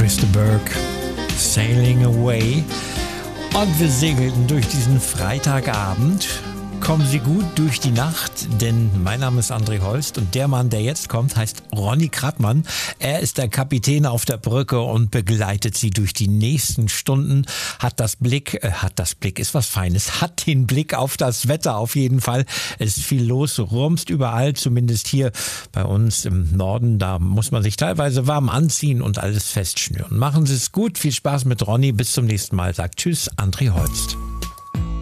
Chris de Burgh, Sailing Away. Und wir segelten durch diesen Freitagabend. Kommen Sie gut durch die Nacht, denn mein Name ist André Holst und der Mann, der jetzt kommt, heißt Ronny Krattmann. Er ist der Kapitän auf der Brücke und begleitet Sie durch die nächsten Stunden. Hat den Blick auf das Wetter auf jeden Fall. Es ist viel los, rumst überall, zumindest hier bei uns im Norden. Da muss man sich teilweise warm anziehen und alles festschnüren. Machen Sie es gut, viel Spaß mit Ronny, bis zum nächsten Mal. Sagt Tschüss, André Holst.